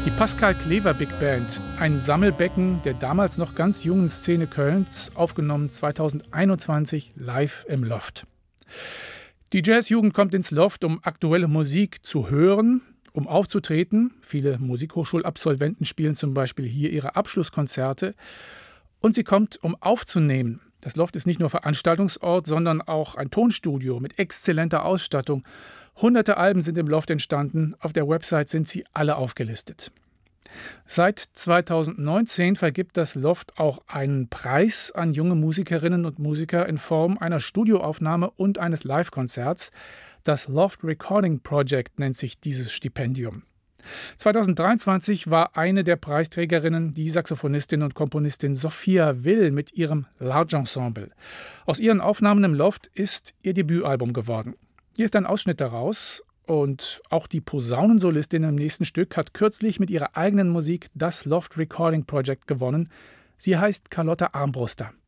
Die Pascal Klever Big Band, ein Sammelbecken der damals noch ganz jungen Szene Kölns, aufgenommen 2021 live im Loft. Die Jazzjugend kommt ins Loft, um aktuelle Musik zu hören, um aufzutreten. Viele Musikhochschulabsolventen spielen zum Beispiel hier ihre Abschlusskonzerte. Und sie kommt, um aufzunehmen. Das Loft ist nicht nur Veranstaltungsort, sondern auch ein Tonstudio mit exzellenter Ausstattung. Hunderte Alben sind im Loft entstanden. Auf der Website sind sie alle aufgelistet. Seit 2019 vergibt das Loft auch einen Preis an junge Musikerinnen und Musiker in Form einer Studioaufnahme und eines Livekonzerts. Das Loft Recording Project nennt sich dieses Stipendium. 2023 war eine der Preisträgerinnen die Saxophonistin und Komponistin Sophia Will mit ihrem Large Ensemble. Aus ihren Aufnahmen im Loft ist ihr Debütalbum geworden. Hier ist ein Ausschnitt daraus. Und auch die Posaunensolistin im nächsten Stück hat kürzlich mit ihrer eigenen Musik das Loft Recording Project gewonnen. Sie heißt Carlotta Armbruster.